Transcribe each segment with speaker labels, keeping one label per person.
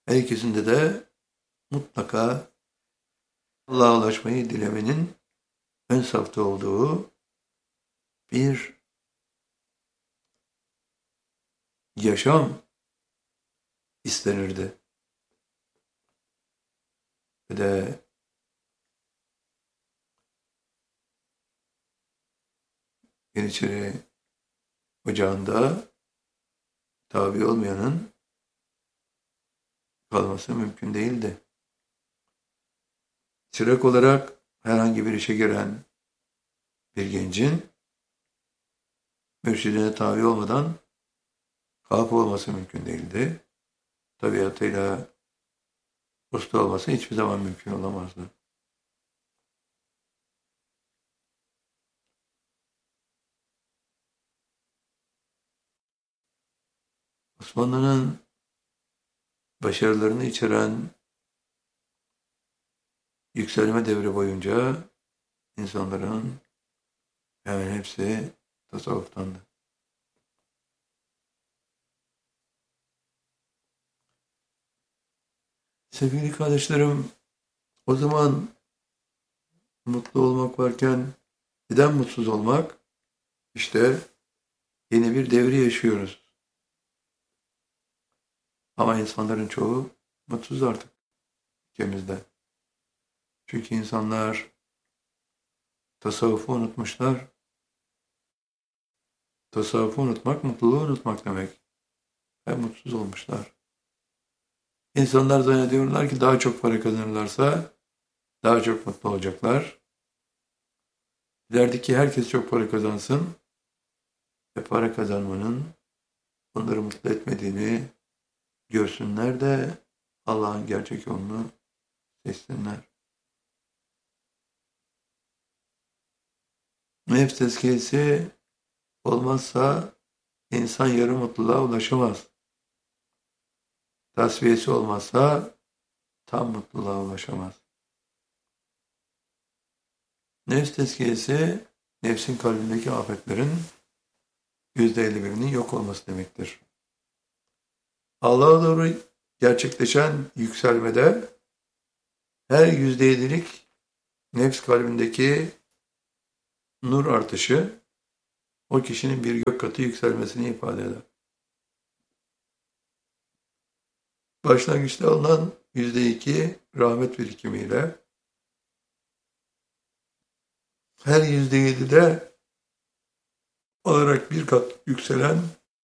Speaker 1: Her ikisinde de mutlaka Allah'a ulaşmayı dilemenin ön safta olduğu bir yaşam istenirdi. Ve de Yeniçeri Ocağı'nda tabi olmayanın kalması mümkün değildi. Çırak olarak herhangi bir işe giren bir gencin mürşidine tabi olmadan kapı olması mümkün değildi. Tabiatıyla usta olması hiçbir zaman mümkün olamazdı. Osmanlı'nın başarılarını içeren yükselme devri boyunca insanların hemen hepsi tasavvuftandı. Sevgili kardeşlerim, o zaman mutlu olmak varken neden mutsuz olmak? İşte yeni bir devri yaşıyoruz. Ama insanların çoğu mutsuz artık ülkemizde. Çünkü insanlar tasavvufu unutmuşlar. Tasavvufu unutmak, mutluluğu unutmak demek. Ve mutsuz olmuşlar. İnsanlar zannediyorlar ki daha çok para kazanırlarsa daha çok mutlu olacaklar. Derdi ki herkes çok para kazansın ve para kazanmanın onları mutlu etmediğini görsünler de Allah'ın gerçek yolunu seçsinler. Nefs tezkiyesi olmazsa insan yarı mutluluğa ulaşamaz. Tasfiyesi olmazsa tam mutluluğa ulaşamaz. Nefs tezkiyesi, nefsin kalbindeki afetlerin %51'inin yok olması demektir. Allah'a doğru gerçekleşen yükselmede her %7'lik nefs kalbindeki nur artışı o kişinin bir gök katı yükselmesini ifade eder. Başlangıçta alınan %2 rahmet birikimiyle her %7'de olarak bir kat yükselen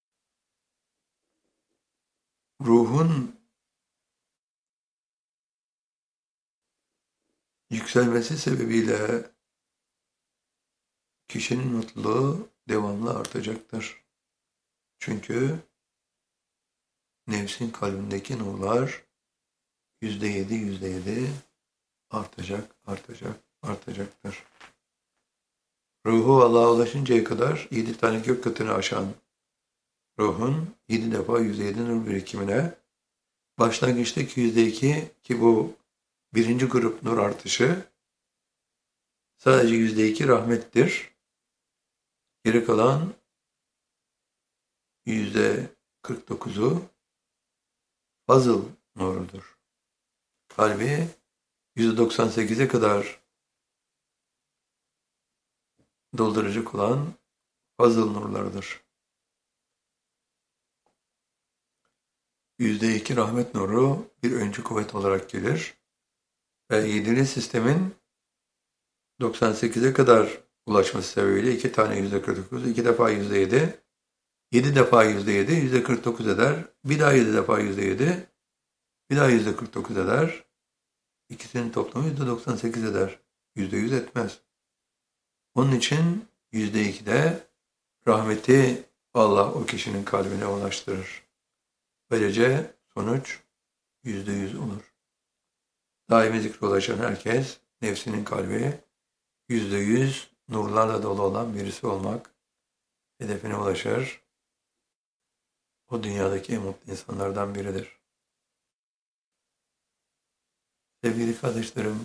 Speaker 1: ruhun yükselmesi sebebiyle kişinin mutluluğu devamlı artacaktır. Çünkü nefsin kalbindeki nurlar %7 artacaktır. Ruhu Allah'a ulaşıncaya kadar 7 tane gök katını aşan ruhun 7 defa %7 nur birikimine başlangıçtaki %2 ki bu birinci grup nur artışı sadece %2 rahmettir. Geri kalan %49'u fazıl nurudur. Kalbi %98'e kadar dolduracak olan fazıl nurlarıdır. %2 rahmet nuru bir öncü kuvvet olarak gelir ve 7'li sistemin 98'e kadar ulaşması sebebiyle 2 tane %49, 2 defa %7, 7 defa %7, %49 eder. Bir daha 7 defa %7, bir daha %49 eder. İkisinin toplamı %98 eder. %100 etmez. Onun için %2'de rahmeti Allah o kişinin kalbine ulaştırır. Böylece sonuç %100 olur. Daimi zikre ulaşan herkes nefsinin kalbi %100 nurlarla dolu olan birisi olmak hedefine ulaşır. O dünyadaki en mutlu insanlardan biridir. Sevgili kardeşlerim,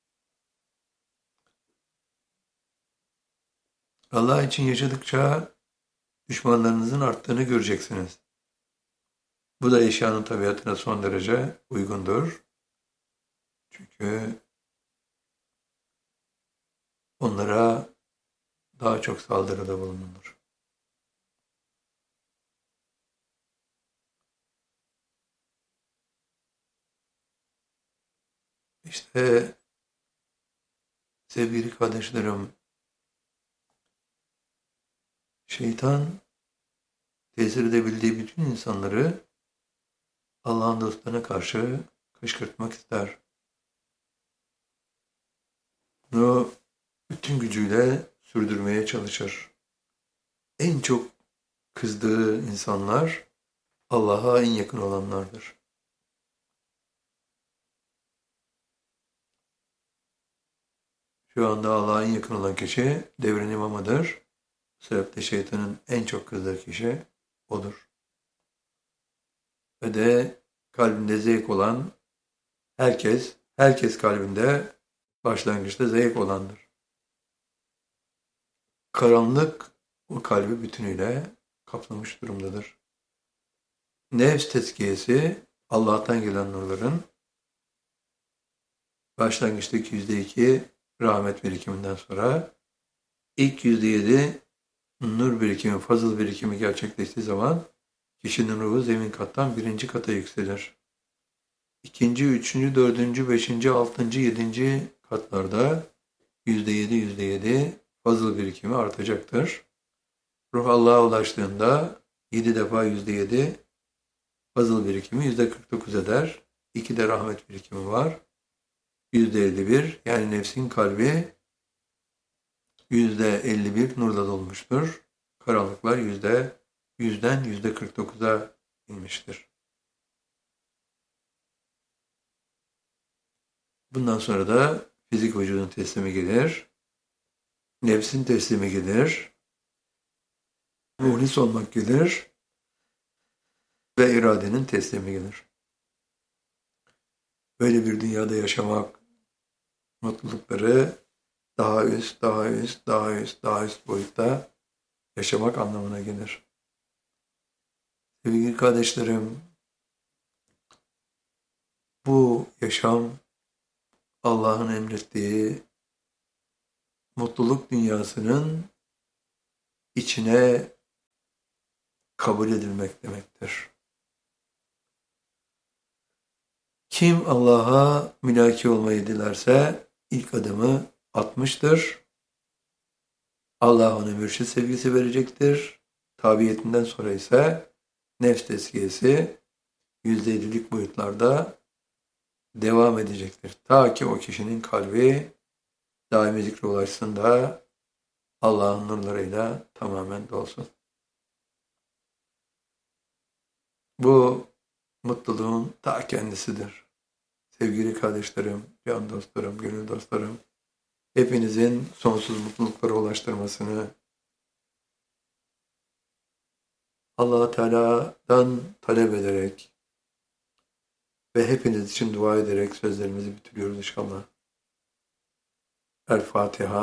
Speaker 1: Allah için yaşadıkça düşmanlarınızın arttığını göreceksiniz. Bu da eşyanın tabiatına son derece uygundur. Çünkü onlara daha çok saldırıda bulunulur. İşte sevgili kardeşlerim, şeytan tesir edebildiği bütün insanları Allah'ın dostlarına karşı kışkırtmak ister. Bunu bütün gücüyle sürdürmeye çalışır. En çok kızdığı insanlar Allah'a en yakın olanlardır. Şu anda Allah'a en yakın olan kişi devrin imamıdır. Bu sebeple şeytanın en çok kızdığı kişi odur. Ve de kalbinde zevk olan herkes kalbinde başlangıçta zevk olandır. Karanlık o kalbi bütünüyle kaplamış durumdadır. Nefs tezkiyesi Allah'tan gelen nurların başlangıçtaki %2 rahmet birikiminden sonra ilk %7 nur birikimi, fazıl birikimi gerçekleştiği zaman kişinin ruhu zemin kattan birinci kata yükselir. İkinci, üçüncü, dördüncü, beşinci, altıncı, yedinci katlarda %7 fazıl birikimi artacaktır. Ruh Allah'a ulaştığında 7 defa %7 fazıl birikimi %49 eder. 2 de rahmet birikimi var. %51 yani nefsin kalbi %51 nurla dolmuştur. Karanlıklar %100'den %49'a inmiştir. Bundan sonra da fizik vücudun teslimi gelir. Nefsin teslimi gelir. Muhlis olmak gelir. Ve iradenin teslimi gelir. Böyle bir dünyada yaşamak mutlulukları daha üst boyutta yaşamak anlamına gelir. Sevgili kardeşlerim, bu yaşam Allah'ın emrettiği mutluluk dünyasının içine kabul edilmek demektir. Kim Allah'a mülaki olmayı dilerse ilk adımı atmıştır. Allah ona mürşid sevgisi verecektir. Tabiyetinden sonra ise nefs tezkiyesi %50'lik boyutlarda devam edecektir. Ta ki o kişinin kalbi daimi zikre ulaşsın da Allah'ın nurlarıyla tamamen dolsun. Bu mutluluğun ta kendisidir. Sevgili kardeşlerim, can dostlarım, gönül dostlarım, hepinizin sonsuz mutluluklara ulaştırmasını Allah-u Teala'dan talep ederek ve hepiniz için dua ederek sözlerimizi bitiriyoruz inşallah. El Fatiha.